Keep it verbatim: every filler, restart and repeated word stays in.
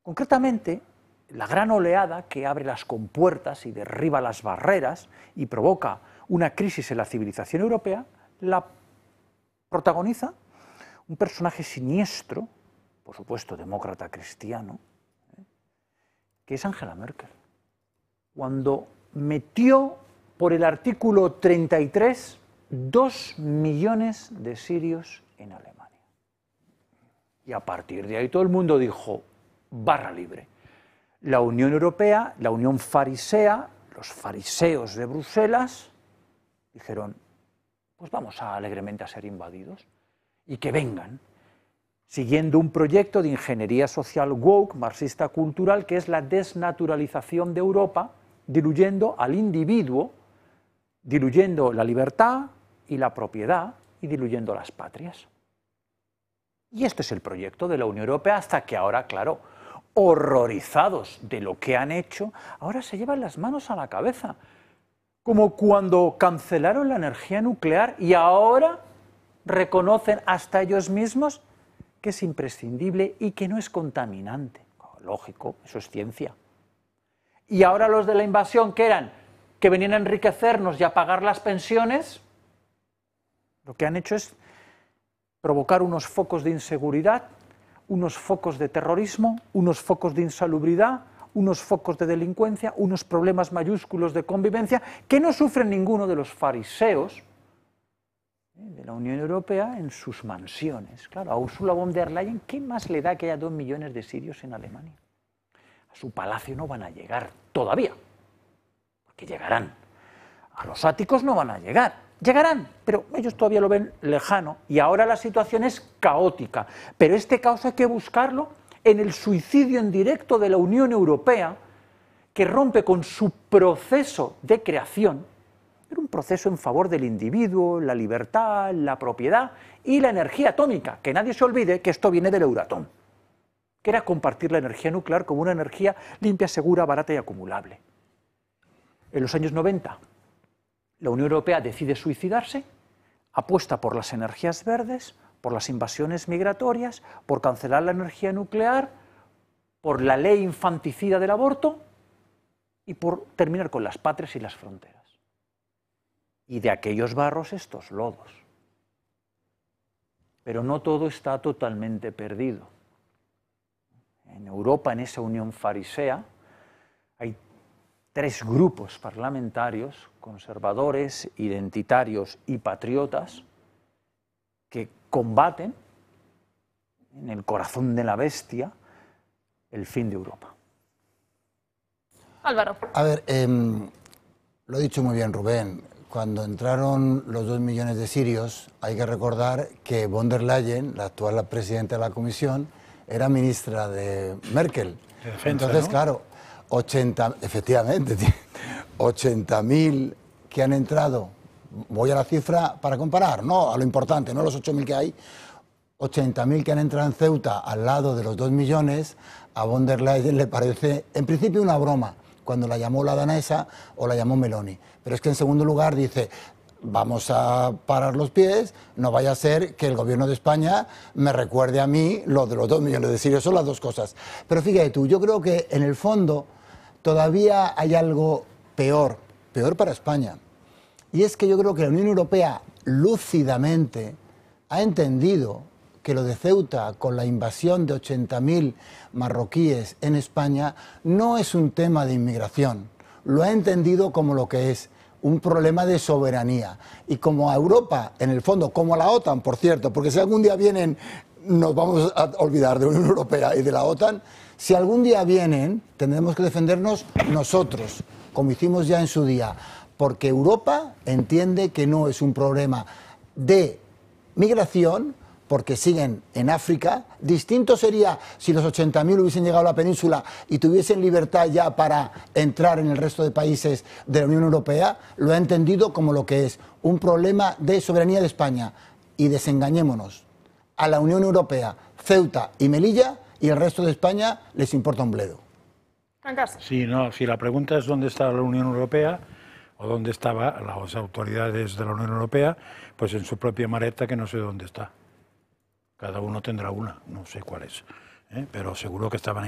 Concretamente, la gran oleada que abre las compuertas y derriba las barreras y provoca una crisis en la civilización europea, la protagoniza un personaje siniestro, por supuesto demócrata cristiano, ¿eh? que es Angela Merkel, cuando metió por el artículo treinta y tres dos millones de sirios en Alemania. Y a partir de ahí todo el mundo dijo, barra libre. La Unión Europea, la Unión Farisea, los fariseos de Bruselas, dijeron, pues vamos a, alegremente a ser invadidos y que vengan, siguiendo un proyecto de ingeniería social woke, marxista cultural, que es la desnaturalización de Europa, diluyendo al individuo, diluyendo la libertad y la propiedad y diluyendo las patrias. Y este es el proyecto de la Unión Europea hasta que ahora, claro, horrorizados de lo que han hecho, ahora se llevan las manos a la cabeza, como cuando cancelaron la energía nuclear y ahora reconocen hasta ellos mismos que es imprescindible y que no es contaminante. Lógico, eso es ciencia. Y ahora los de la invasión, que eran, que venían a enriquecernos y a pagar las pensiones, lo que han hecho es provocar unos focos de inseguridad, unos focos de terrorismo, unos focos de insalubridad, unos focos de delincuencia, unos problemas mayúsculos de convivencia que no sufren ninguno de los fariseos de la Unión Europea en sus mansiones. Claro, a Ursula von der Leyen, ¿qué más le da que haya dos millones de sirios en Alemania? A su palacio no van a llegar todavía, porque llegarán. A los áticos no van a llegar, llegarán, pero ellos todavía lo ven lejano y ahora la situación es caótica. Pero este caos hay que buscarlo en el suicidio en directo de la Unión Europea, que rompe con su proceso de creación, era un proceso en favor del individuo, la libertad, la propiedad y la energía atómica, que nadie se olvide que esto viene del Euratom, que era compartir la energía nuclear como una energía limpia, segura, barata y acumulable. En los años noventa, la Unión Europea decide suicidarse, apuesta por las energías verdes, por las invasiones migratorias, por cancelar la energía nuclear, por la ley infanticida del aborto y por terminar con las patrias y las fronteras. Y de aquellos barros estos lodos. Pero no todo está totalmente perdido. En Europa, en esa unión farisea, hay tres grupos parlamentarios, conservadores, identitarios y patriotas, que combaten en el corazón de la bestia el fin de Europa. Álvaro. A ver, eh, lo ha dicho muy bien Rubén. Cuando entraron los dos millones de sirios, hay que recordar que von der Leyen, la actual presidenta de la Comisión, era ministra de Merkel. De defensa, Entonces, ¿no? claro, ochenta, efectivamente, ochenta mil que han entrado, voy a la cifra para comparar, no a lo importante, no los ocho mil que hay, ochenta mil que han entrado en Ceuta al lado de los dos millones, a von der Leyen le parece en principio una broma, cuando la llamó la danesa o la llamó Meloni. Pero es que en segundo lugar dice, vamos a parar los pies, no vaya a ser que el gobierno de España me recuerde a mí lo de los dos millones de sirios, son las dos cosas. Pero fíjate tú, yo creo que en el fondo todavía hay algo peor, peor para España. Y es que yo creo que la Unión Europea lúcidamente ha entendido que lo de Ceuta, con la invasión de ochenta mil marroquíes en España, no es un tema de inmigración. Lo ha entendido como lo que es, un problema de soberanía. Y como a Europa, en el fondo, como a la OTAN, por cierto, porque si algún día vienen, nos vamos a olvidar de la Unión Europea y de la OTAN, si algún día vienen, tendremos que defendernos nosotros, como hicimos ya en su día, porque Europa entiende que no es un problema de migración, porque siguen en África. Distinto sería si los ochenta mil hubiesen llegado a la península y tuviesen libertad ya para entrar en el resto de países de la Unión Europea. Lo ha entendido como lo que es un problema de soberanía de España. Y desengañémonos, a la Unión Europea, Ceuta y Melilla, y el resto de España les importa un bledo. Sí, no, si la pregunta es dónde está la Unión Europea o dónde estaban las autoridades de la Unión Europea, pues en su propia maleta, que no sé dónde está. Cada uno tendrá una, no sé cuál es, ¿eh? Pero seguro que estaban ahí.